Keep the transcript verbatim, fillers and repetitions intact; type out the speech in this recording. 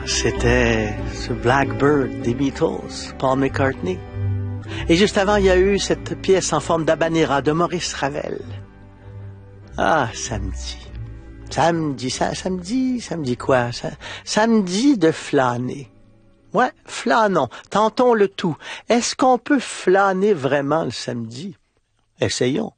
C'était ce Blackbird des Beatles, Paul McCartney. Et juste avant, il y a eu cette pièce en forme d'habanera de Maurice Ravel. Ah, samedi. Samedi, ça, samedi, samedi quoi? Ça, samedi de flâner. Ouais, flânons, tentons le tout. Est-ce qu'on peut flâner vraiment le samedi? Essayons.